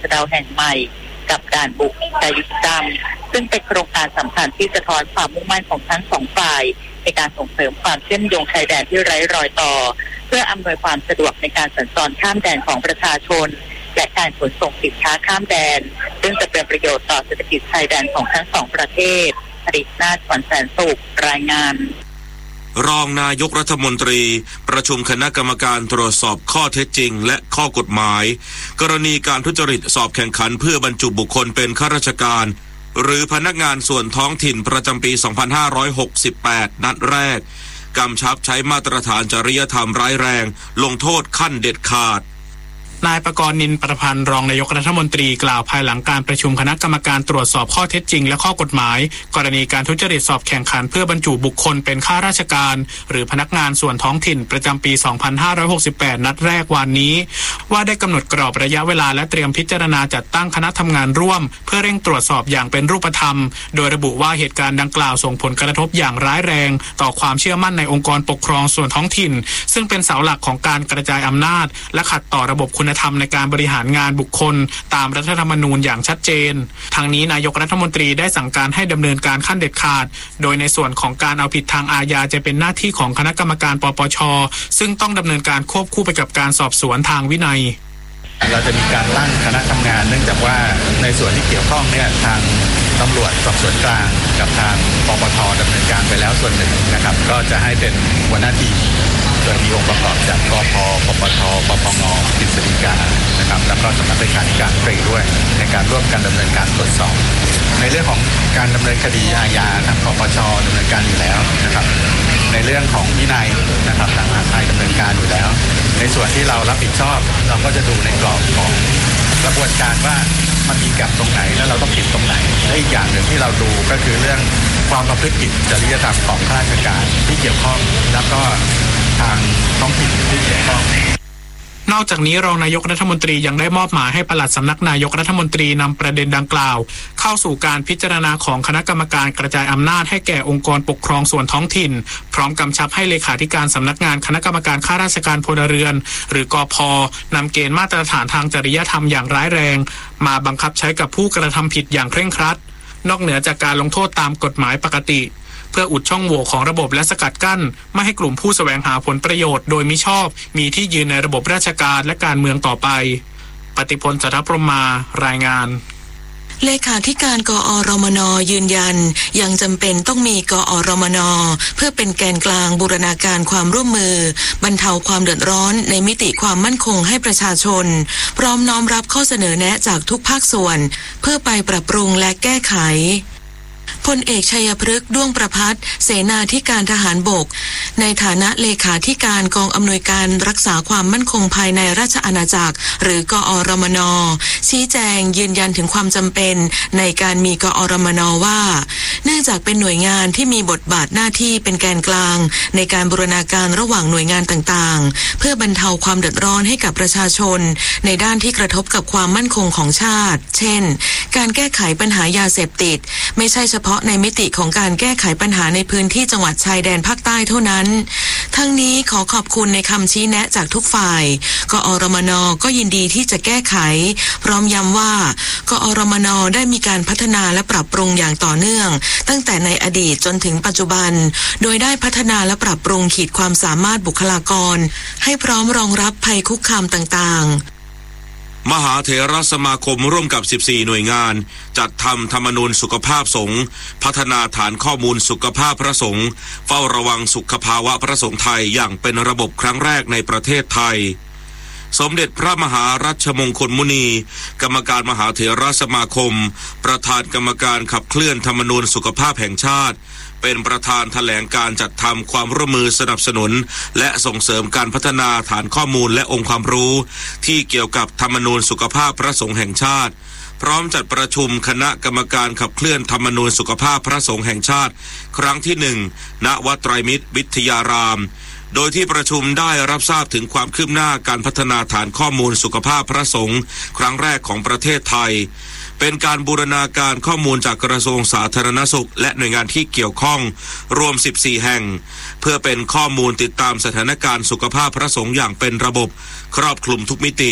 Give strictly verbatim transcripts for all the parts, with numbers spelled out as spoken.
ะเดาแห่งใหม่กับด่านบุกกายุทธกรรมซึ่งเป็นโครงการสำคัญที่สะท้อนความมุ่งมั่นของทั้งสองฝ่ายในการส่งเสริมความเชื่อมโยงชายแดนที่ไร้รอยต่อเพื่ออำนวยความสะดวกในการสัญจรข้ามแดนของประชาชนและการขนส่งสินค้าข้ามแดนซึ่งจะเป็นประโยชน์ต่อเศรษฐกิจชายแดนของทั้งสองประเทศผลิตนาถ ขวัญแสนสุขรายงานรองนายกรัฐมนตรีประชุมคณะกรรมการตรวจสอบข้อเท็จจริงและข้อกฎหมายกรณีการทุจริตสอบแข่งขันเพื่อบรรจุบุคคลเป็นข้าราชการหรือพนักงานส่วนท้องถิ่นประจำปี สองพันห้าร้อยหกสิบแปด นัดแรกกำชับใช้มาตรฐานจริยธรรมร้ายแรงลงโทษขั้นเด็ดขาดนายประกรณ์นินประพันธ์รองนายกรัฐมนตรีกล่าวภายหลังการประชุมคณะกรรมการตรวจสอบข้อเท็จจริงและข้อกฎหมายกรณีการทุจริตสอบแข่งขันเพื่อบรรจุบุคคลเป็นข้าราชการหรือพนักงานส่วนท้องถิ่นประจำปี สองพันห้าร้อยหกสิบแปด นัดแรกวันนี้ว่าได้กำหนดกรอบระยะเวลาและเตรียมพิจารณาจัดตั้งคณะทำงานร่วมเพื่อเร่งตรวจสอบอย่างเป็นรูปธรรมโดยระบุว่าเหตุการณ์ดังกล่าวส่งผลกระทบอย่างร้ายแรงต่อความเชื่อมั่นในองค์กรปกครองส่วนท้องถิ่นซึ่งเป็นเสาหลักของการกระจายอำนาจและขัดต่อระบบคุณธรรมในการบริหารงานบุคคลตามรัฐธรรมนูญอย่างชัดเจนทางนี้นายกรัฐมนตรีได้สั่งการให้ดำเนินการขั้นเด็ดขาดโดยในส่วนของการเอาผิดทางอาญาจะเป็นหน้าที่ของคณะกรรมการปปช.ซึ่งต้องดำเนินการควบคู่ไปกับการสอบสวนทางวินัยเราจะมีการตั้งคณะทำงานเนื่องจากว่าในส่วนที่เกี่ยวข้องเนี่ยทางตำรวจสอบสวนกลางกับทางปปช.ดำเนินการไปแล้วส่วนหนึ่งนะครับก็จะให้เป็นหัวหน้าทีมโดยมีองค์ประกอบจากกพ.ปปช.ปปง.กฤษฎีกานะครับแล้วก็สำนักเลขาธิการตรีด้วยในการร่วมกันดำเนินการตรวจสอบในเรื่องของการดำเนินคดีอาญาทางปปช.ดำเนินการอยู่แล้วนะครับในเรื่องของวินัยนะครับทางมหาดไทยดำเนินการอยู่แล้วในส่วนที่เรารับผิดชอบเราก็จะดูในกรอบของกระบวนการว่ามันมีแกลบตรงไหนแล้วเราต้องผิดตรงไหนและอีกอย่างหนึ่งที่เราดูก็คือเรื่องความประพฤติผิดจริยธรรมของข้าราชการที่เกี่ยวข้องแล้วก็ทางท้องถิ่นที่เกี่ยวข้องนอกจากนี้รองนายกรัฐมนตรียังได้มอบหมายให้ปลัดสำนักนายกรัฐมนตรีนำประเด็นดังกล่าวเข้าสู่การพิจารณาของคณะกรรมการกระจายอำนาจให้แก่องค์กรปกครองส่วนท้องถิ่นพร้อมกำชับให้เลขาธิการสำนักงานคณะกรรมการข้าราชการพลเรือนหรือกพ.นำเกณฑ์มาตรฐานทางจริยธรรมอย่างร้ายแรงมาบังคับใช้กับผู้กระทำผิดอย่างเคร่งครัดนอกเหนือจากการลงโทษตามกฎหมายปกติเพื่ออุดช่องโหว่ของระบบและสกัดกั้นไม่ให้กลุ่มผู้แสวงหาผลประโยชน์โดยมิชอบมีที่ยืนในระบบราชการและการเมืองต่อไปปฏิพล สัทธพรหมมารายงานเลขาธิการกอรมน.ยืนยันยังจำเป็นต้องมีกอรมน.เพื่อเป็นแกนกลางบูรณาการความร่วมมือบรรเทาความเดือดร้อนในมิติความมั่นคงให้ประชาชนพร้อมน้อมรับข้อเสนอแนะจากทุกภาคส่วนเพื่อไปปรับปรุงและแก้ไขพลเอกชัยพฤกษ์ด้วงประภัสเสนาธิการทหารบกในฐานะเลขาธิการกองอำนวยการรักษาความมั่นคงภายในราชอาณาจักรหรือกอรมน.ชี้แจงยืนยันถึงความจำเป็นในการมีกอรมน.ว่าเนื่องจากเป็นหน่วยงานที่มีบทบาทหน้าที่เป็นแกนกลางในการบูรณาการระหว่างหน่วยงานต่างๆเพื่อบรรเทาความเดือดร้อนให้กับประชาชนในด้านที่กระทบกับความมั่นคงของชาติเช่นการแก้ไขปัญหายาเสพติดไม่ใช่เฉพาะในมิติของการแก้ไขปัญหาในพื้นที่จังหวัดชายแดนภาคใต้เท่านั้นทั้งนี้ขอขอบคุณในคำชี้แนะจากทุกฝ่ายกอรมน.ก็ยินดีที่จะแก้ไขพร้อมย้ำว่ากอรมน.ได้มีการพัฒนาและปรับปรุงอย่างต่อเนื่องตั้งแต่ในอดีตจนถึงปัจจุบันโดยได้พัฒนาและปรับปรุงขีดความสามารถบุคลากรให้พร้อมรองรับภัยคุกคามต่างๆมหาเถรสมาคมร่วมกับสิบสี่หน่วยงานจัดทำธรรมนูญสุขภาพสงฆ์พัฒนาฐานข้อมูลสุขภาพพระสงฆ์เฝ้าระวังสุขภาวะพระสงฆ์ไทยอย่างเป็นระบบครั้งแรกในประเทศไทยสมเด็จพระมหารัชมงคลมุนีกรรมการมหาเถรสมาคมประธานกรรมการขับเคลื่อนธรรมนูญสุขภาพแห่งชาติเป็นประธานแถลงการจัดทำความร่วมมือสนับสนุนและส่งเสริมการพัฒนาฐานข้อมูลและองค์ความรู้ที่เกี่ยวกับธรรมนูญสุขภาพพระสงฆ์แห่งชาติพร้อมจัดประชุมคณะกรรมการขับเคลื่อนธรรมนูญสุขภาพพระสงฆ์แห่งชาติครั้งที่หนึ่งณวัดไตรมิตรวิทยารามโดยที่ประชุมได้รับทราบถึงความคืบหน้าการพัฒนาฐานข้อมูลสุขภาพพระสงฆ์ครั้งแรกของประเทศไทยเป็นการบูรณาการข้อมูลจากกระทรวงสาธารณสุขและหน่วยงานที่เกี่ยวข้องรวมสิบสี่แห่งเพื่อเป็นข้อมูลติดตามสถานการณ์สุขภาพพระสงฆ์อย่างเป็นระบบครอบคลุมทุกมิติ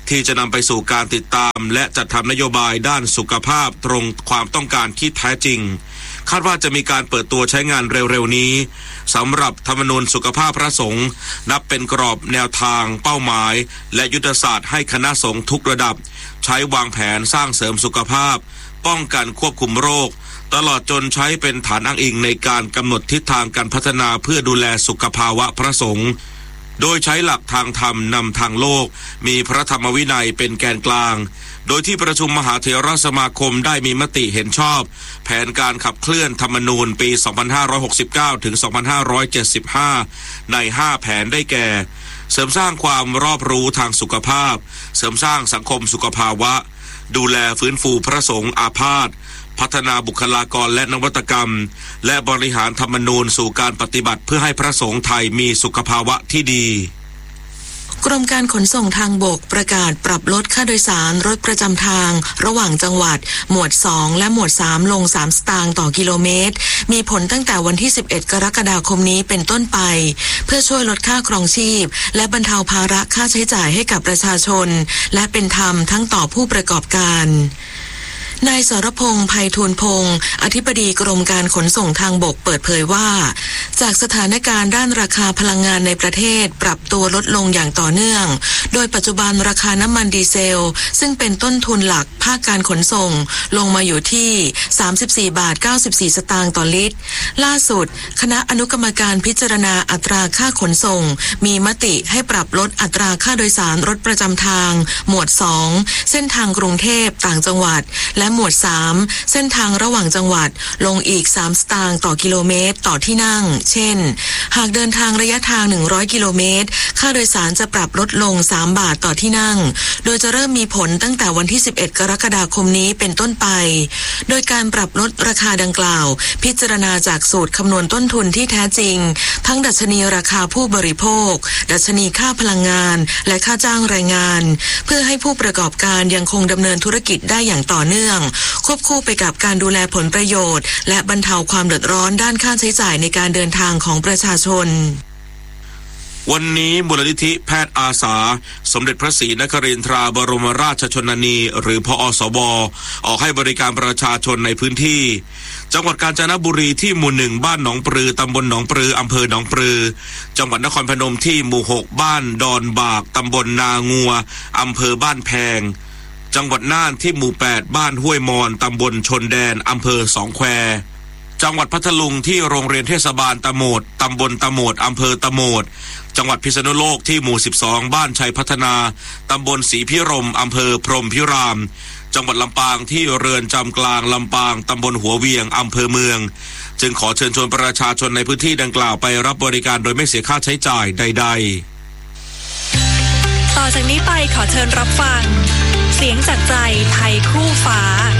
ที่จะนำไปสู่การติดตามและจัดทำนโยบายด้านสุขภาพตรงความต้องการที่แท้จริงคาดว่าจะมีการเปิดตัวใช้งานเร็วๆนี้สำหรับธรรมนูญสุขภาพพระสงฆ์นับเป็นกรอบแนวทางเป้าหมายและยุทธศาสตร์ให้คณะสงฆ์ทุกระดับใช้วางแผนสร้างเสริมสุขภาพป้องกันควบคุมโรคตลอดจนใช้เป็นฐานอ้างอิงในการกำหนดทิศทางการพัฒนาเพื่อดูแลสุขภาวะพระสงฆ์โดยใช้หลักทางธรรมนำทางโลกมีพระธรรมวินัยเป็นแกนกลางโดยที่ประชุมมหาเถรสมาคมได้มีมติเห็นชอบแผนการขับเคลื่อนธรรมนูญปี สองพันห้าร้อยหกสิบเก้า ถึง สองพันห้าร้อยเจ็ดสิบห้า ใน ห้า แผนได้แก่เสริมสร้างความรอบรู้ทางสุขภาพเสริมสร้างสังคมสุขภาวะดูแลฟื้นฟูพระสงฆ์อาพาธพัฒนาบุคลากรและนวัตกรรมและบริหารธรรมนูญสู่การปฏิบัติเพื่อให้พระสงฆ์ไทยมีสุขภาวะที่ดีกรมการขนส่งทางบกประกาศปรับลดค่าโดยสารรถประจำทางระหว่างจังหวัดหมวดสองและหมวดสามลงสามสตางค์ต่อกิโลเมตรมีผลตั้งแต่วันที่สิบเอ็ดกรกฎาคมนี้เป็นต้นไปเพื่อช่วยลดค่าครองชีพและบรรเทาภาระค่าใช้จ่ายให้กับประชาชนและเป็นธรรมทั้งต่อผู้ประกอบการนายสรพงษ์ไพฑูรย์พงษ์อธิบดีกรมการขนส่งทางบกเปิดเผยว่าจากสถานการณ์ด้านราคาพลังงานในประเทศปรับตัวลดลงอย่างต่อเนื่องโดยปัจจุบันราคาน้ำมันดีเซลซึ่งเป็นต้นทุนหลักภาคการขนส่งลงมาอยู่ที่สามสิบสี่บาทเก้าสิบสี่สตางค์ต่อลิตรล่าสุดคณะอนุกรรมการพิจารณาอัตราค่าขนส่งมีมติให้ปรับลดอัตราค่าโดยสารรถประจำทางหมวดสองเส้นทางกรุงเทพต่างจังหวัดและหมวดสามเส้นทางระหว่างจังหวัดลงอีกสามสตางค์ต่อกิโลเมตรต่อที่นั่งเช่นหากเดินทางระยะทางหนึ่งร้อยกิโลเมตรค่าโดยสารจะปรับลดลงสามบาทต่อที่นั่งโดยจะเริ่มมีผลตั้งแต่วันที่สิบเอ็ดกรกฎาคมนี้เป็นต้นไปโดยการปรับลดราคาดังกล่าวพิจารณาจากสูตรคำนวณต้นทุนที่แท้จริงทั้งดัชนีราคาผู้บริโภคดัชนีค่าพลังงานและค่าจ้างแรงงานเพื่อให้ผู้ประกอบการยังคงดำเนินธุรกิจได้อย่างต่อเนื่องควบคู่ไปกับการดูแลผลประโยชน์และบรรเทาความเดือดร้อนด้านค่าใช้จ่ายในการเดินทางของประชาชนวันนี้มูลนิธิแพทย์อาสาสมเด็จพระศรีนครินทราบรมราชชนนีหรือพอสบออกให้บริการประชาชนในพื้นที่จังหวัดกาญจนบุรีที่หมู่หนึ่งบ้านหนองปลือตำบลหนองปลืออำเภอหนองปลือจังหวัดนครพนมที่หมู่หกบ้านดอนบากตำบลนางัวอำเภอบ้านแพงจังหวัดน่านที่หมู่แปดบ้านห้วยมอนตำบลชนแดนอำเภอสองแควจังหวัดพัทลุงที่โรงเรียนเทศบาลตะโหมดตำบลตะโหมดอำเภอตะโหมดจังหวัดพิษณุโลกที่หมู่สิบสองบ้านชัยพัฒนาตำบลศรีพิรมอำเภอพรหมพิรามจังหวัดลำปางที่เรือนจำกลางลำปางตำบลหัวเวียงอำเภอเมืองจึงขอเชิญชวนประชาชนในพื้นที่ดังกล่าวไปรับบริการโดยไม่เสียค่าใช้จ่ายใดๆต่อจากนี้ไปขอเชิญรับฟังเสียงจากใจไทยคู่ฟ้า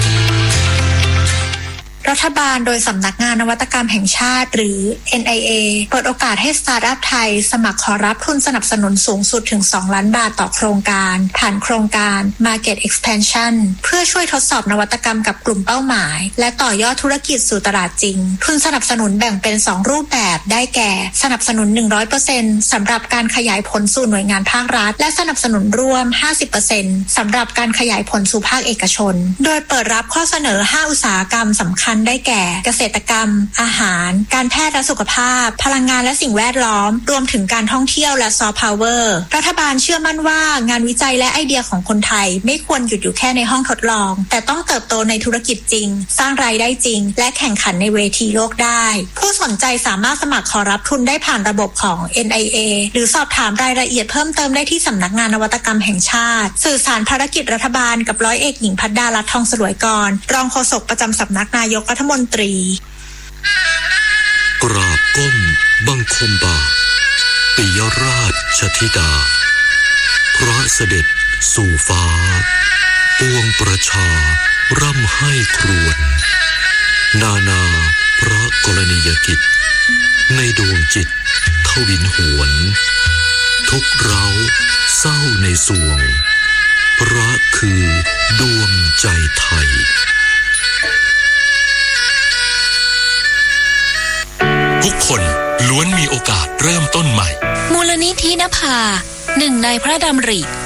รัฐบาลโดยสำนักงานนวัตกรรมแห่งชาติหรือ เอ็น ไอ เอ เปิดโอกาสให้สตาร์ทอัพไทยสมัครขอรับทุนสนับสนุนสูงสุดถึงสองล้านบาทต่อโครงการผ่านโครงการ Market Expansion เพื่อช่วยทดสอบนวัตกรรมกับกลุ่มเป้าหมายและต่อยอดธุรกิจสู่ตลาดจริงทุนสนับสนุนแบ่งเป็นสองรูปแบบได้แก่สนับสนุน หนึ่งร้อยเปอร์เซ็นต์ สำหรับการขยายผลสู่หน่วยงานภาครัฐและสนับสนุนร่วม ห้าสิบเปอร์เซ็นต์ สำหรับการขยายผลสู่ภาคเอกชนโดยเปิดรับข้อเสนอห้าอุตสาหกรรมสำคัญได้แก่เกษตรกรรมอาหารการแพทย์และสุขภาพพลังงานและสิ่งแวดล้อมรวมถึงการท่องเที่ยวและซอฟต์พาวเวอร์รัฐบาลเชื่อมั่นว่างานวิจัยและไอเดียของคนไทยไม่ควรหยุดอยู่แค่ในห้องทดลองแต่ต้องเติบโตในธุรกิจจริงสร้างรายได้จริงและแข่งขันในเวทีโลกได้ผู้สนใจสามารถสมัครขอรับทุนได้ผ่านระบบของ เอ็น ไอ เอ หรือสอบถามรายละเอียดเพิ่มเติมได้ที่สำนักงานนวัตกรรมแห่งชาติสื่อสารภารกิจรัฐบาลกับร้อยเอกหญิงภัดดารัตน์ทองสลวยกรรองโฆษกประจำสำนักนายกรัฐมนตรีกราบก้มบังคมบาทปิยราชธิดาพระเสด็จสู่ฟ้าปวงประชาร่ำให้ครวญนานาพระกรณียกิจในดวงจิตทวินหวนทุกเร้าเศร้าในสวงพระคือดวงใจไทยทุกคนล้วนมีโอกาสเริ่มต้นใหม่มูลนิธินภาหนึ่งในพระดำริ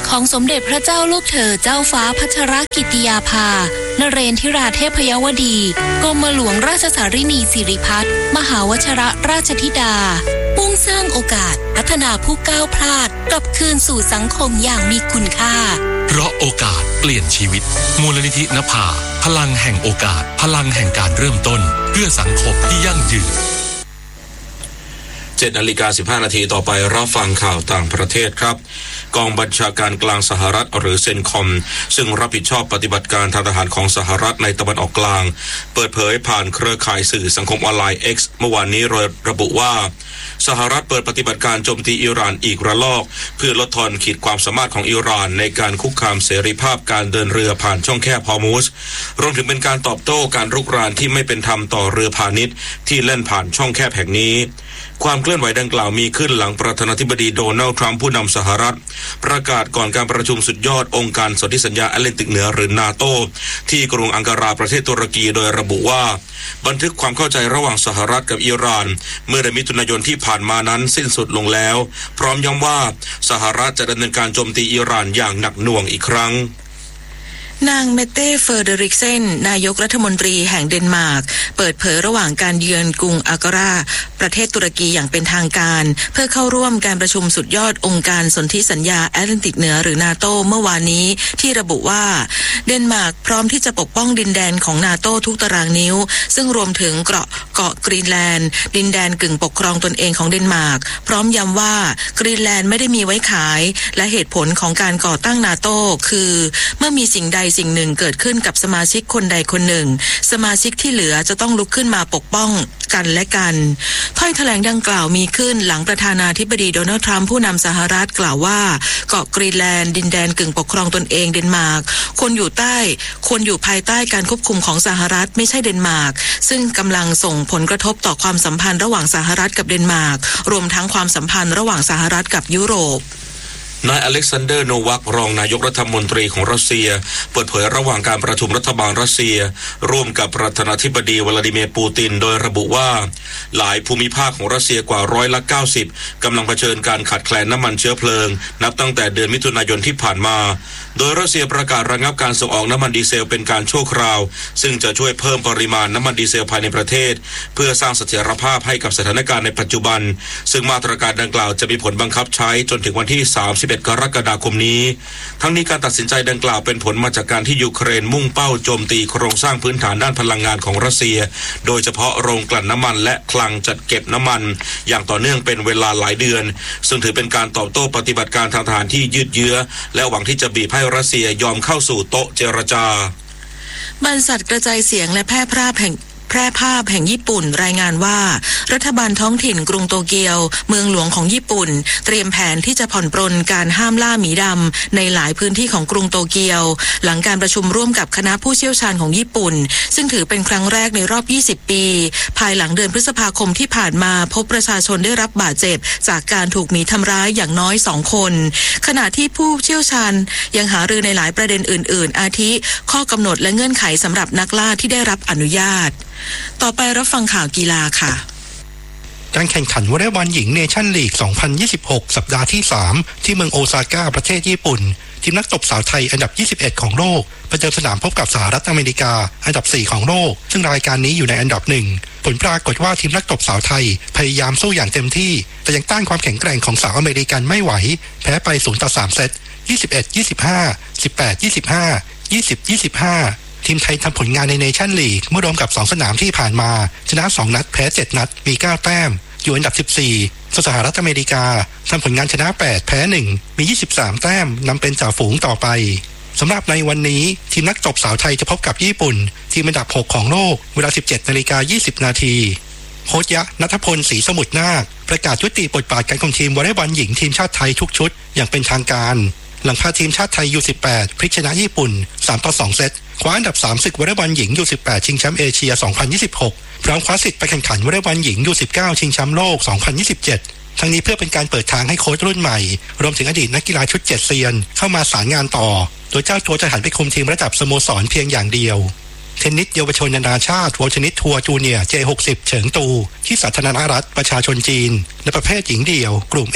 ของสมเด็จพระเจ้าลูกเธอเจ้าฟ้าพัชรกิติยาภานเรนทิราเทพยวดีกรมหลวงราชสารินีสิริพัฒน์มหาวชรราชธิดามุ่งสร้างโอกาสพัฒนาผู้ก้าวพลาดกลับคืนสู่สังคมอย่างมีคุณค่าเพราะโอกาสเปลี่ยนชีวิตมูลนิธินภาพลังแห่งโอกาสพลังแห่งการเริ่มต้นเพื่อสังคมที่ยั่งยืนเจ็ดนาฬิกาสิบห้านาทีต่อไปรับฟังข่าวต่างประเทศครับกองบัญชาการกลางสหรัฐหรือเซนคอมซึ่งรับผิดชอบปฏิบัติการทางทหารของสหรัฐในตะวันออกกลางเปิดเผยผ่านเครือข่ายสื่อสังคมออนไลน์ X เมื่อวานนี้โดยระบุว่าสหรัฐเปิดปฏิบัติการโจมตีอิหร่านอีกระลอกเพื่อลดทอนขีดความสามารถของอิหร่านในการคุกคามเสรีภาพการเดินเรือผ่านช่องแคบฮอร์มุซรวมถึงเป็นการตอบโต้การรุกรานที่ไม่เป็นธรรมต่อเรือพาณิชย์ที่เล่นผ่านช่องแคบแห่งนี้ความเคลื่อนไหวดังกล่าวมีขึ้นหลังประธานาธิบดีโดนัลด์ทรัมป์ผู้นำสหรัฐประกาศก่อนการประชุมสุดยอดองค์การสนธิสัญญาแอตแลนติกเหนือหรือนาโตที่กรุงอังการาประเทศตุรกีโดยระบุว่าบันทึกความเข้าใจระหว่างสหรัฐกับอิหร่านเมื่อเดือนมิถุนายนที่ผ่านมานั้นสิ้นสุดลงแล้วพร้อมย้ำว่าสหรัฐจะดำเนินการโจมตีอิหร่านอย่างหนักหน่วงอีกครั้งนางเมเต้เฟอร์เดริกเซนนายกรัฐมนตรีแห่งเดนมาร์กเปิดเผยระหว่างการเยือนกรุงอังการาประเทศตุรกีอย่างเป็นทางการเพื่อเข้าร่วมการประชุมสุดยอดองค์การสนธิสัญญาแอตแลนติกเหนือหรือนาโตเมื่อวานนี้ที่ระบุว่าเดนมาร์กพร้อมที่จะปกป้องดินแดนของนาโตทุกตารางนิ้วซึ่งรวมถึงเกาะเกาะกรีนแลนด์ดินแดนกึ่งปกครองตนเองของเดนมาร์กพร้อมย้ำว่ากรีนแลนด์ไม่ได้มีไว้ขายและเหตุผลของการก่อตั้งนาโตคือเมื่อมีสิ่งใดสิ่งหนึ่งเกิดขึ้นกับสมาชิกคนใดคนหนึ่งสมาชิกที่เหลือจะต้องลุกขึ้นมาปกป้องกันและกันถ้อยแถลงดังกล่าวมีขึ้นหลังประธานาธิบดีโดนัลด์ทรัมป์ผู้นำสหรัฐกล่าวว่าเกาะกรีนแลนด์ดินแดนกึ่งปกครองตนเองเดนมาร์กควรอยู่ใต้ควรอยู่ภายใต้การควบคุมของสหรัฐไม่ใช่เดนมาร์กซึ่งกำลังส่งผลกระทบต่อความสัมพันธ์ระหว่างสหรัฐกับเดนมาร์กรวมทั้งความสัมพันธ์ระหว่างสหรัฐกับยุโรปนายอเล็กซานเดอร์โนวัครองนายกรัฐมนตรีของรัสเซียเปิดเผยระหว่างการประชุมรัฐบาลรัสเซียร่วมกับประธานาธิบดีวลาดิเมียร์ปูตินโดยระบุว่าหลายภูมิภาคของรัสเซียกว่าร้อยละเก้าสิบกำลังเผชิญการขาดแคลนน้ำมันเชื้อเพลิงนับตั้งแต่เดือนมิถุนายนที่ผ่านมาโดยรัสเซียประกาศระงับการส่งออกน้ำมันดีเซลเป็นการชั่วคราวซึ่งจะช่วยเพิ่มปริมาณน้ำมันดีเซลภายในประเทศเพื่อสร้างเสถียรภาพให้กับสถานการณ์ในปัจจุบันซึ่งมาตรการดังกล่าวจะมีผลบังคับใช้จนถึงวันที่สามสิบเอ็ดกรกฎาคมนี้ทั้งนี้การตัดสินใจดังกล่าวเป็นผลมาจากการที่ยูเครนมุ่งเป้าโจมตีโครงสร้างพื้นฐานด้านพลังงานของรัสเซียโดยเฉพาะโรงกลั่นน้ำมันและคลังจัดเก็บน้ำมันอย่างต่อเนื่องเป็นเวลาหลายเดือนซึ่งถือเป็นการตอบโต้ปฏิบัติการทางทหารที่ยืดเยื้อและหวังที่จะบีบให้รัสเซียยอมเข้าสู่โต๊ะเจรจาบรรษัทกระจายเสียงและแพร่ภาพแห่งแพร่ภาพแห่งญี่ปุ่นรายงานว่ารัฐบาลท้องถิ่นกรุงโตเกียวเมืองหลวงของญี่ปุ่นเตรียมแผนที่จะผ่อนปรนการห้ามล่าหมีดำในหลายพื้นที่ของกรุงโตเกียวหลังการประชุมร่วมกับคณะผู้เชี่ยวชาญของญี่ปุ่นซึ่งถือเป็นครั้งแรกในรอบยี่สิบปีภายหลังเดือนพฤษภาคมที่ผ่านมาพบประชาชนได้รับบาดเจ็บจากการถูกหมีทำร้ายอย่างน้อยสองคนขณะที่ผู้เชี่ยวชาญยังหารือในหลายประเด็นอื่นๆอาทิข้อกำหนดและเงื่อนไขสำหรับนักล่าที่ได้รับอนุญาตต่อไปรับฟังข่าวกีฬาค่ะการแข่งขันวอลเลย์บอลหญิงเนชั่นลีก สองพันยี่สิบหก สัปดาห์ที่ สาม ที่เมืองโอซาก้าประเทศญี่ปุ่นทีมนักตบสาวไทยอันดับ ยี่สิบเอ็ด ของโลกประเดิมสนามพบกับสหรัฐอเมริกาอันดับ สี่ ของโลกซึ่งรายการนี้อยู่ในอันดับหนึ่งผลปรากฏว่าทีมนักตบสาวไทยพยายามสู้อย่างเต็มที่แต่ยังต้านความแข็งแกร่งของสาวอเมริกันไม่ไหวแพ้ไป ศูนย์ต่อสาม เซต ยี่สิบเอ็ด ยี่สิบห้า สิบแปด ยี่สิบห้า ยี่สิบ ยี่สิบห้าทีมไทยทำผลงานในเนชั่นลีกเมื่อรวมกับสองสนามที่ผ่านมาชนะสองนัดแพ้เจ็ดนัดมีเก้าแต้มอยู่อันดับสิบสี่ส่วนสหรัฐอเมริกาทำผลงานชนะแปดแพ้หนึ่งมียี่สิบสามแต้มนำเป็นจ่าฝูงต่อไปสำหรับในวันนี้ทีมนักตบสาวไทยจะพบกับญี่ปุ่นทีมอันดับหกของโลกเวลา สิบเจ็ดนาฬิกายี่สิบนาทีโค้ชยะณัฐพลศรีสมุทรนาคประกาศยุติบทบาทการคุมทีมวอลเลย์บอลหญิงทีมชาติไทยทุกชุดอย่างเป็นทางการหลังพาทีมชาติไทย ยู สิบแปด พลิกชนะญี่ปุ่นสามต่อสองเซตคว้าอันดับสามศึกวอลเลย์บอลหญิง ยู สิบแปด ชิงแชมป์เอเชีย สองพันยี่สิบหก พร้อมคว้าสิทธิ์ไปแข่งขันวอลเลย์บอลหญิง ยู สิบเก้า ชิงแชมป์โลก สองพันยี่สิบเจ็ด ทั้งนี้เพื่อเป็นการเปิดทางให้โค้ชรุ่นใหม่รวมถึงอดีตนักกีฬาชุดเจ็ดเซียนเข้ามาสารงานต่อโดยเจ้าตัวจะหันไปคุมทีมระดับสโมสรเพียงอย่างเดียวเทนนิสเยาวชนนานาชาติวอลเทนนิสทัวร์จูเนียร์ เจ หกสิบ เฉิงตูที่สาธารณรัฐประชาชนจีนในประเภทหญิงเดี่ยวกลุ่ม S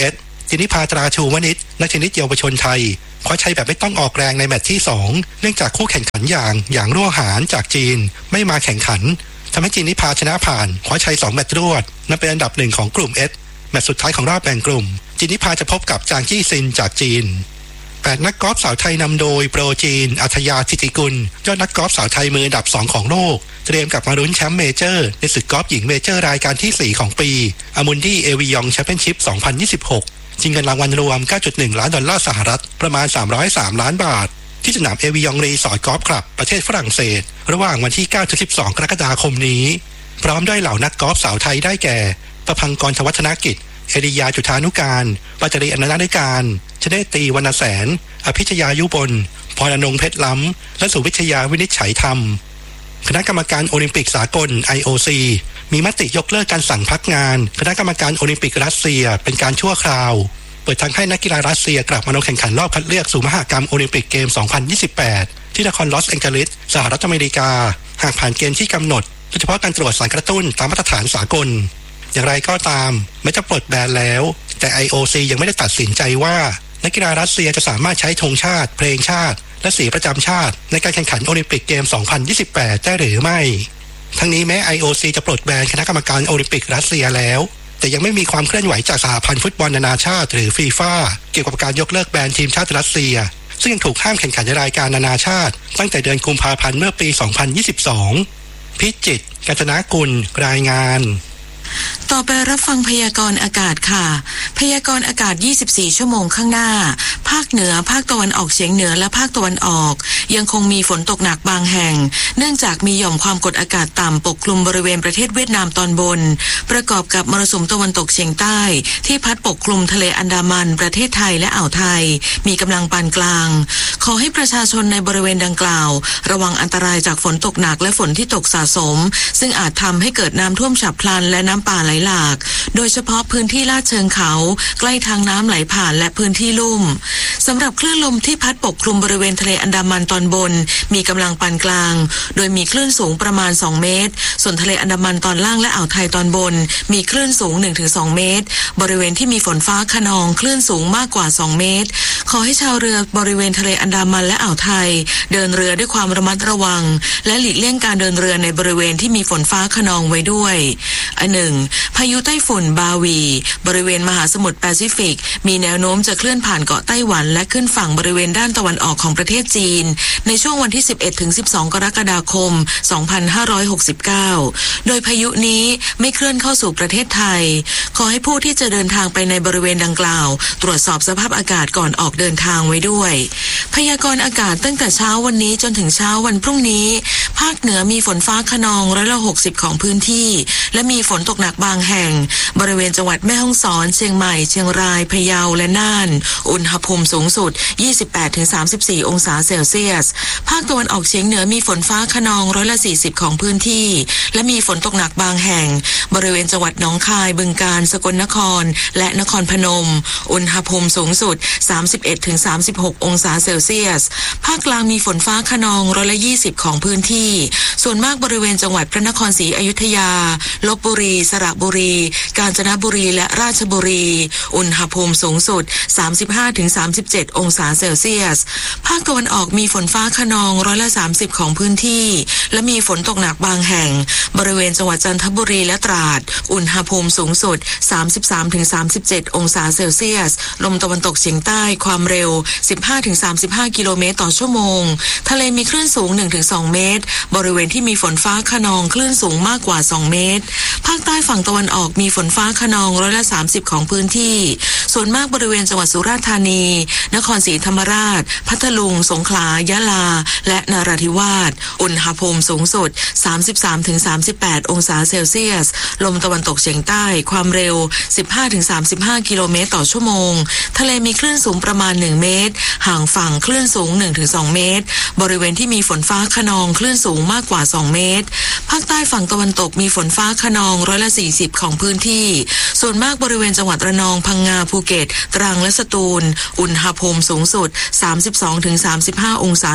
จินิพาตราชูวณิชนักเทนนิสเยาวชนไทยคว้าชัยแบบไม่ต้องออกแรงในแมตช์ที่สองเนื่องจากคู่แข่งขันอย่างอย่างรั่วหานจากจีนไม่มาแข่งขันทำให้จินิพาชนะผ่านคว้าชัยสองแมตช์รวดนับเป็นอันดับหนึ่งของกลุ่ม S แมตช์สุดท้ายของรอบแบ่งกลุ่มจินิพาจะพบกับจางจี้ซินจากจีนแปดนักกอล์ฟสาวไทยนำโดยโปรจีนอัธยาธิติกุลยอดนักกอล์ฟสาวไทยมืออันดับสองของโลกเตรียมกลับมาลุ้นแชมป์เมเจอร์ในศึกกอล์ฟหญิงเมเจอร์รายการที่สี่ของปีอามุนดี้เอวิยองแชมเปี้ยนชิพสองพันยี่สิบหกชิงเงินรางวัลรวม เก้าจุดหนึ่ง ล้านดอลลาร์สหรัฐประมาณสามร้อยสามล้านบาทที่สนามเอวิยองรีสอร์ทกอล์ฟคลับประเทศฝรั่งเศสระหว่างวันที่เก้าถึงสิบสองกรกฎาคมนี้พร้อมด้วยเหล่านักกอล์ฟสาวไทยได้แก่ประภังกร ธวัฒนกิจเอริยาจุฑานุการปัจจริอนันต์การชเนตีวรรณแสนอภิชยายุบลพรอนงเพชรล้ำและสุวิชยาวินิจฉัยธรรมคณะกรรมการโอลิมปิกสากล ไอ โอ ซี มีมติยกเลิกการสั่งพักงานคณะกรรมการโอลิมปิกรัสเซียเป็นการชั่วคราวเปิดทางให้นักกีฬารัสเซียกลับมาลงแข่งขันรอบคัดเลือกสู่มหกรรมโอลิมปิกเกม สองพันยี่สิบแปด ที่นครลอสแองเจลิสสหรัฐอเมริกาหากผ่านเกณฑ์ที่กำหนดโดยเฉพาะการตรวจสารกระตุ้นตามมาตรฐานสากลอย่างไรก็ตามแม้จะปลดแบนแล้วแต่ ไอ โอ ซี ยังไม่ได้ตัดสินใจว่านักกีฬารัสเซียจะสามารถใช้ธงชาติเพลงชาติและสีประจำชาติในการแข่งขันโอลิมปิกเกม สองพันยี่สิบแปด ได้หรือไม่ทั้งนี้แม้ ไอ โอ ซี จะปลดแบนคณะกรรมการโอลิมปิกรัสเซียแล้วแต่ยังไม่มีความเคลื่อนไหวจากสหพันธ์ฟุตบอลนานาชาติหรือฟีฟ่าเกี่ยวกับการยกเลิกแบนทีมชาติรัสเซียซึ่งยังถูกห้ามแข่งขันในรายการนานาชาติตั้งแต่เดือนกุมภาพันธ์เมื่อปี สองพันยี่สิบสอง พิจิตร กาญจนากุลรายงานต่อไปรับฟังพยากรณ์อากาศค่ะพยากรณ์อากาศยี่สิบสี่ชั่วโมงข้างหน้าภาคเหนือภาคตะวันออกเฉียงเหนือและภาคตะวันออกยังคงมีฝนตกหนักบางแห่งเนื่องจากมีหย่อมความกดอากาศต่ำปกคลุมบริเวณประเทศเวียดนามตอนบนประกอบกับมรสุมตะวันตกเฉียงใต้ที่พัดปกคลุมทะเลอันดามันประเทศไทยและอ่าวไทยมีกำลังปานกลางขอให้ประชาชนในบริเวณดังกล่าวระวังอันตรายจากฝนตกหนักและฝนที่ตกสะสมซึ่งอาจทำให้เกิดน้ำท่วมฉับพลันและน้ำป่าไหลหลากโดยเฉพาะพื้นที่ลาดเชิงเขาใกล้ทางน้ำไหลผ่านและพื้นที่ลุ่มสำหรับคลื่นลมที่พัดปกคลุมบริเวณทะเลอันดามันตอนบนมีกำลังปานกลางโดยมีคลื่นสูงประมาณสองเมตรส่วนทะเลอันดามันตอนล่างและอ่าวไทยตอนบนมีคลื่นสูง หนึ่งถึงสอง เมตรบริเวณที่มีฝนฟ้าคะนองคลื่นสูงมากกว่าสองเมตรขอให้ชาวเรือบริเวณทะเลอันดามันและอ่าวไทยเดินเรือด้วยความระมัดระวังและหลีกเลี่ยงการเดินเรือในบริเวณที่มีฝนฟ้าคะนองไว้ด้วยอันหนึ่งพายุไต้ฝุ่นบาวีบริเวณมหาสมุทรแปซิฟิกมีแนวโน้มจะเคลื่อนผ่านเกาะไต้หวันและขึ้นฝั่งบริเวณด้านตะวันออกของประเทศจีนในช่วงวันที่สิบเอ็ดถึงสิบสองกรกฎาคมสองพันห้าร้อยหกสิบเก้าโดยพายุนี้ไม่เคลื่อนเข้าสู่ประเทศไทยขอให้ผู้ที่จะเดินทางไปในบริเวณดังกล่าวตรวจสอบสภาพอากาศก่อนออกเดินทางไว้ด้วยพยากรณ์อากาศตั้งแต่เช้าวันนี้จนถึงเช้าวันพรุ่งนี้ภาคเหนือมีฝนฟ้าคะนองร้อยละหกสิบของพื้นที่และมีฝนตกหนักบางแห่งบริเวณจังหวัดแม่ฮ่องสอนเชียงใหม่เชียงรายพะเยาและน่านอุณหภูมิสูงสุด ยี่สิบแปดถึงสามสิบสี่ องศาเซลเซียสภาคตะวันออกเฉียงเหนือมีฝนฟ้าคะนองร้อยละสี่สิบของพื้นที่และมีฝนตกหนักบางแห่งบริเวณจังหวัดหนองคายบึงกาฬสกลนครและนครพนมอุณหภูมิสูงสุด สามสิบเอ็ดถึงสามสิบหก องศาเซลเซียสภาคกลางมีฝนฟ้าคะนองร้อยละยี่สิบของพื้นที่ส่วนมากบริเวณจังหวัดพระนครศรีอยุธยาลพบุรีสระบุรีกาญจนบุรีและราชบุรีอุณหภูมิสูงสุด สามสิบห้าถึงสามสิบเจ็ด องศาเซลเซียสภาคตะวันออกมีฝนฟ้าคะนองร้อยละสามสิบของพื้นที่และมีฝนตกหนักบางแห่งบริเวณจังหวัดจันทบุรีและตราดอุณหภูมิสูงสุด สามสิบสามถึงสามสิบเจ็ด องศาเซลเซียสลมตะวันตกเฉียงใต้ความเร็ว สิบห้าถึงสามสิบห้า กิโลเมตรต่อชั่วโมงทะเลมีคลื่นสูง หนึ่งถึงสอง เมตรบริเวณที่มีฝนฟ้าคะนองคลื่นสูงมากกว่าสองเมตรภาคใต้ฝั่งตะวันออกมีฝนฟ้าคะนองร้อยละสามสิบของพื้นที่ส่วนมากบริเวณจังหวัดสุราษฎร์ธานีนครศรีธรรมราชพัทลุงสงขลายะลาและนราธิวาสอุณหภูมิสูงสุด สามสิบสามถึงสามสิบแปด องศาเซลเซียสลมตะวันตกเฉียงใต้ความเร็ว สิบห้าถึงสามสิบห้า กิโลเมตรต่อชั่วโมงทะเลมีคลื่นสูงประมาณหนึ่งเมตรห่างฝั่งคลื่นสูง หนึ่งถึงสอง เมตรบริเวณที่มีฝนฟ้าคะนองคลื่นสูงมากกว่าสองเมตรภาคใต้ฝั่งตะวันตกมีฝนฟ้าคะนองร้อยละสี่สิบของพื้นที่ส่วนมากบริเวณจังหวัดระนองพังงาภูเก็ตตรังและสตูลอุณหภูมิสูงสุด สามสิบสองถึงสามสิบห้า องศาเซลเซี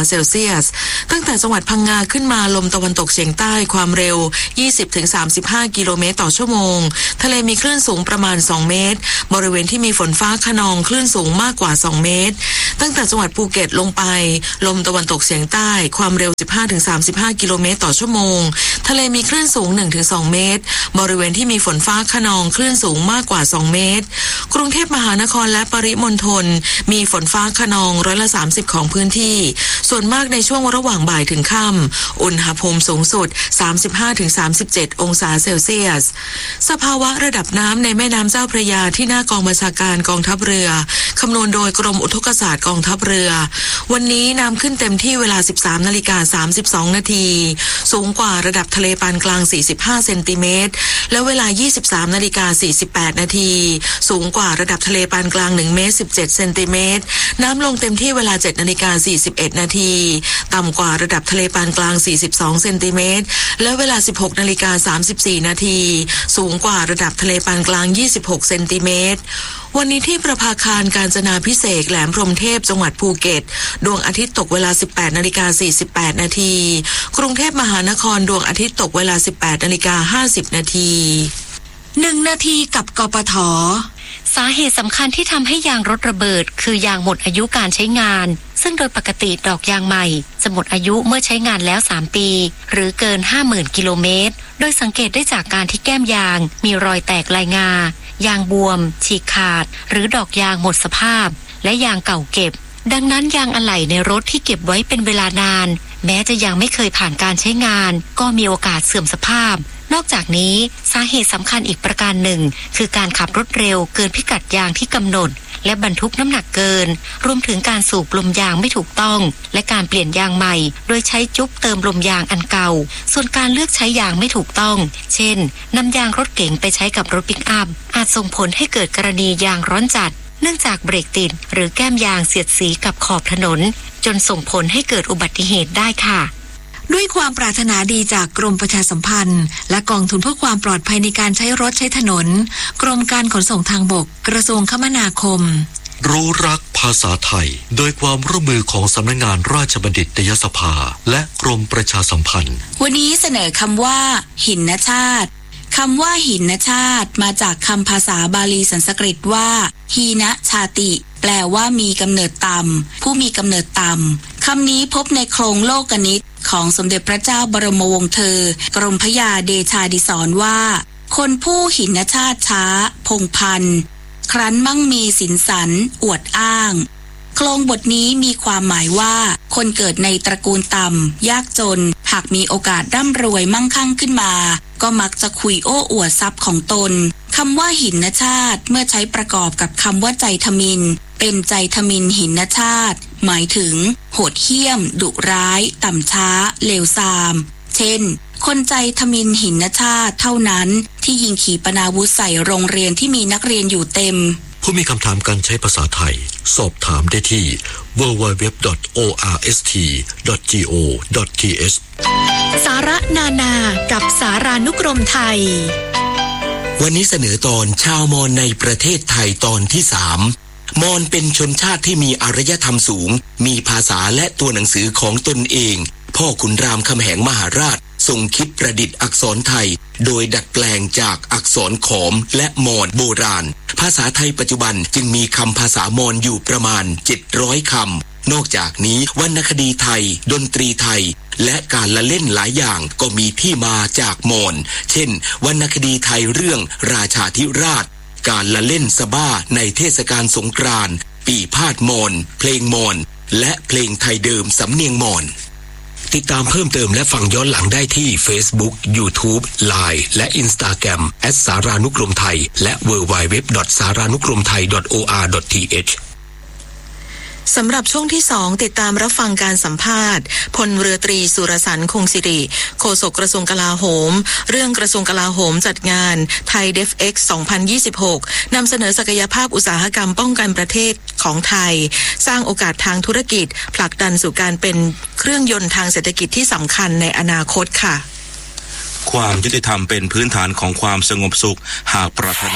ยสตั้งแต่จังหวัดพังงาขึ้นมาลมตะวันตกเฉียงใต้ความเร็ว ยี่สิบถึงสามสิบห้า กิโลเมตรต่อชั่วโมงทะเลมีคลื่นสูงประมาณสองเมตรบริเวณที่มีฝนฟ้าคะนองคลื่นสูงมากกว่าสองเมตรตั้งแต่จังหวัดภูเก็ตลงไปลมตะวันตกเฉียงใต้ความเร็ว สิบห้าถึงสามสิบห้า กิโลเมตรต่อชั่วโมงทะเลมีคลื่นสูง หนึ่งถึงสอง เมตรบริเวณที่มีฝนฟ้าคะนองคลื่นสูงมากกว่าสองเมตรกรุงเทพมหานครและปริมณฑลมีฝนฟ้าคะนองร้อยละสามสิบของพื้นที่ส่วนมากในช่วงระหว่างบ่ายถึงค่ำอุณหภูมิสูงสุด สามสิบห้าถึงสามสิบเจ็ด องศาเซลเซียสสภาวะระดับน้ำในแม่น้ำเจ้าพระยาที่หน้ากองบัญชาการกองทัพเรือคำนวณโดยกรมอุทกศาสตร์กองทัพเรือวันนี้น้ำขึ้นเต็มที่เวลา สิบสามนาฬิกาสามสิบสอง นาทีสูงกว่าระดับทะเลปานกลางสี่สิบห้าเซนติเมตรและเวลา ยี่สิบสามนาฬิกาสี่สิบแปด นาทีสูงกว่าระดับทะเลปานกลางหนึ่งเมตรสิบเจ็ดเซนติเมตรน้ำลงเต็มที่เวลา เจ็ดนาฬิกาสี่สิบเอ็ด นาทีต่ำกว่าระดับทะเลปานกลางสี่สิบสองเซนติเมตรและเวลา สิบหกนาฬิกาสามสิบสี่ นาทีสูงกว่าระดับทะเลปานกลางยี่สิบหกเซนติเมตรวันนี้ที่ประภาคารกาญจนาภิเษกแหลมพรหมเทพจังหวัดภูเก็ตดวงอาทิตย์ตกเวลา สิบแปดนาฬิกาสี่สิบแปด นาทีกรุงเทพมหานครดวงอาทิตย์ตกเวลา สิบแปดนาฬิกาห้าสิบ นาทีหนึ่งนาทีกับกปท.สาเหตุสำคัญที่ทำให้ยางรถระเบิดคือยางหมดอายุการใช้งานซึ่งโดยปกติดอกยางใหม่จะหมดอายุเมื่อใช้งานแล้วสามปีหรือเกิน ห้าหมื่น กิโลเมตรโดยสังเกตได้จากการที่แก้มยางมีรอยแตกลายงายางบวมฉีกขาดหรือดอกยางหมดสภาพและยางเก่าเก็บดังนั้นยางอะไหล่ในรถที่เก็บไว้เป็นเวลานานแม้จะยังไม่เคยผ่านการใช้งานก็มีโอกาสเสื่อมสภาพนอกจากนี้สาเหตุสำคัญอีกประการหนึ่งคือการขับรถเร็วเกินพิกัดยางที่กำหนดและบรรทุกน้ำหนักเกินรวมถึงการสูบลมยางไม่ถูกต้องและการเปลี่ยนยางใหม่โดยใช้จุ๊บเติมลมยางอันเก่าส่วนการเลือกใช้ยางไม่ถูกต้องเช่นนำยางรถเก๋งไปใช้กับรถปิกอัพอาจส่งผลให้เกิดกรณียางร้อนจัดเนื่องจากเบรกติดหรือแก้มยางเสียดสีกับขอบถนนจนส่งผลให้เกิดอุบัติเหตุได้ค่ะด้วยความปรารถนาดีจากกรมประชาสัมพันธ์และกองทุนเพื่อความปลอดภัยในการใช้รถใช้ถนนกรมการขนส่งทางบกกระทรวงคมนาคมรู้รักภาษาไทยโดยความร่วมมือของสำนักงานราชบัณฑิตยสภาและกรมประชาสัมพันธ์วันนี้เสนอคำว่าหินชาติคำว่าหินชาติมาจากคำภาษาบาลีสันสกฤตว่าฮีนะชาติแปลว่ามีกำเนิดต่ำผู้มีกำเนิดต่ำคำนี้พบในโครงโลกนิตของสมเด็จพระเจ้าบรมวงศ์เธอกรมพระยาเดชาดิศรว่าคนผู้หินชาติช้าพงพันธ์ครั้นมั่งมีสินสันอวดอ้างโครงบทนี้มีความหมายว่าคนเกิดในตระกูลต่ำยากจนหากมีโอกาสร่ำรวยมั่งคั่งขึ้นมาก็มักจะคุยโอ้อวดทรัพย์ของตนคำว่าหินชาติเมื่อใช้ประกอบกับคำว่าใจทมิฬเป็นใจทมิฬหินชาติหมายถึงโหดเหี้ยมดุร้ายต่ำช้าเลวทรามเช่นคนใจทมิฬหินชาติเท่านั้นที่ยิงขีปนาวุธใส่โรงเรียนที่มีนักเรียนอยู่เต็มผู้มีคำถามการใช้ภาษาไทยสอบถามได้ที่ ดับเบิลยู ดับเบิลยู ดับเบิลยู ดอท โอ อาร์ เอส ที ดอท จี โอ ดอท ที เอชสาระนานากับสารานุกรมไทยวันนี้เสนอตอนชาวมอญในประเทศไทยตอนที่สามมอญเป็นชนชาติที่มีอารยธรรมสูงมีภาษาและตัวหนังสือของตนเองพ่อขุนรามคำแหงมหาราชทรงคิดประดิษฐ์อักษรไทยโดยดัดแปลงจากอักษรขอมและมอญโบราณภาษาไทยปัจจุบันจึงมีคำภาษามอญอยู่ประมาณเจ็ดร้อยคำนอกจากนี้วรรณคดีไทยดนตรีไทยและการละเล่นหลายอย่างก็มีที่มาจากมอญเช่นวรรณคดีไทยเรื่องราชาธิราชการละเล่นสะบ้าในเทศกาลสงกรานต์ปีพาดมอญเพลงมอญและเพลงไทยเดิมสำเนียงมอญติดตามเพิ่มเติมและฟังย้อนหลังได้ที่ Facebook YouTube ไลน์ และ Instagram แอท สารานุกรมไทยและ ดับเบิลยู ดับเบิลยู ดับเบิลยู ดอท สารานุกรมไทย ดอท โอ อาร์ ดอท ที เอชสำหรับช่วงที่สองติดตามรับฟังการสัมภาษณ์พลเรือตรีสุรสันต์คงสิริโฆษกกระทรวงกลาโหมเรื่องกระทรวงกลาโหมจัดงานไทยเดฟเอ็กซ์สองพันยี่สิบหกนำเสนอศักยภาพอุตสาหกรรมป้องกันประเทศของไทยสร้างโอกาสทางธุรกิจผลักดันสู่การเป็นเครื่องยนต์ทางเศรษฐกิจที่สำคัญในอนาคตค่ะความยุติธรรมเป็นพื้นฐานของความสงบสุขหากปรารถนา